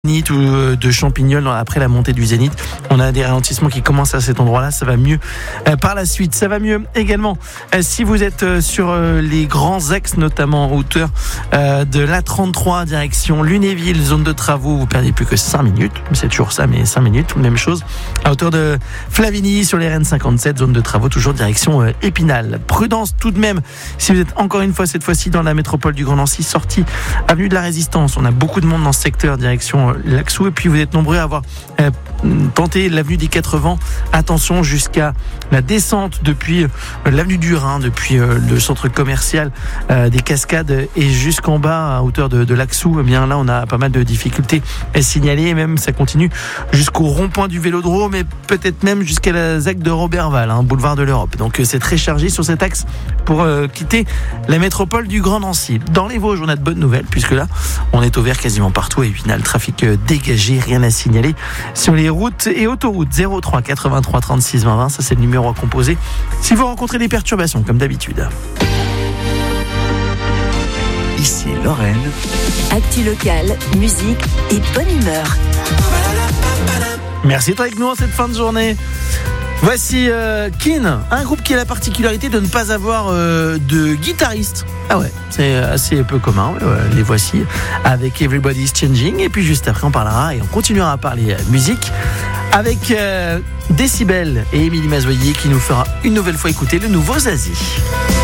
Zénith ou de Champignol après la montée du Zénith. On a des ralentissements qui commencent à cet endroit-là. Ça va mieux par la suite. Ça va mieux également si vous êtes sur les grands axes, notamment en hauteur de l'A33 direction Lunéville, zone de travaux. Vous perdez plus que 5 minutes. C'est toujours ça, mais 5 minutes. Même chose à hauteur de Flavigny sur les RN57, zone de travaux, toujours direction Épinal. Prudence tout de même si vous êtes encore une fois cette fois-ci dans la métropole du Grand Nancy, sortie avenue de la Résistance. On a beaucoup de monde dans ce secteur direction Laxou, et puis vous êtes nombreux à avoir tenté l'avenue des 4 Vents. Attention jusqu'à la descente depuis l'avenue du Rhin, depuis le centre commercial des Cascades et jusqu'en bas à hauteur de Laxou. Eh bien là on a pas mal de difficultés à signaler, et même ça continue jusqu'au rond-point du Vélodrome et peut-être même jusqu'à la ZAC de Roberval, boulevard de l'Europe. Donc c'est très chargé sur cet axe pour quitter la métropole du Grand Nancy. Dans les Vosges, on a de bonnes nouvelles puisque là on est au vert quasiment partout, et puis le trafic dégagé, rien à signaler sur les routes et autoroutes. 03 83 36 20 20, ça c'est le numéro à composer si vous rencontrez des perturbations comme d'habitude. Ici Lorraine. Actu locale, musique et bonne humeur. Merci d'être avec nous en cette fin de journée. Voici Keane, un groupe qui a la particularité de ne pas avoir de guitariste. Ah ouais, c'est assez peu commun. Les voici avec Everybody's Changing. Et puis juste après, on parlera et on continuera à parler musique avec Décibel et Émilie Mazoyer qui nous fera une nouvelle fois écouter le nouveau Zazie.